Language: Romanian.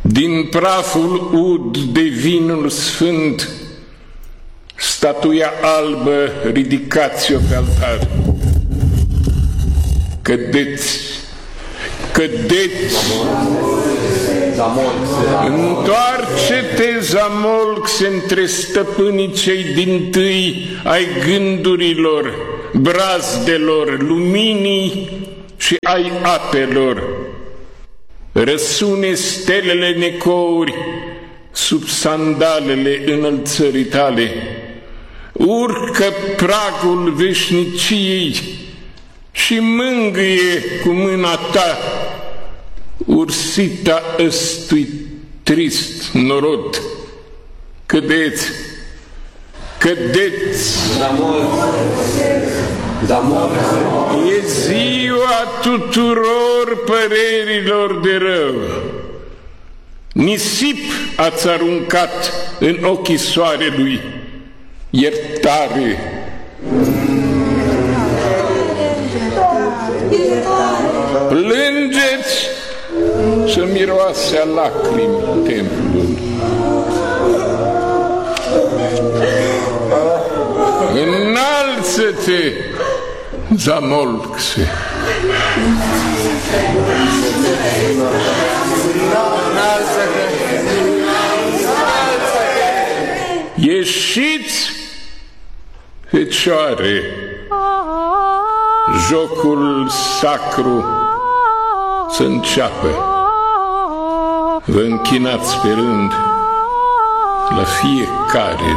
Din praful ud de vinul sfânt, statuia albă ridicați-o pe altar. Cădeți, cădeți! Întoarce-te, Zamolxe, între stăpânii cei dintâi ai gândurilor, brazdelor, luminii și ai apelor. Răsune stelele necouri sub sandalele înălțării tale. Urcă pragul veșniciei și mângâie cu mâna ta ursita ăstui trist norod. Cădeți, cădeți! E ziua tuturor părerilor de rău. Nisip ați aruncat în ochii soarelui. Iertare! Plângeți să miroase a lacrimi templul. Înalță-te, Zamolxe! Ieșiți, fecioare, jocul sacru să înceapă. Vă închinați pe rând la fiecare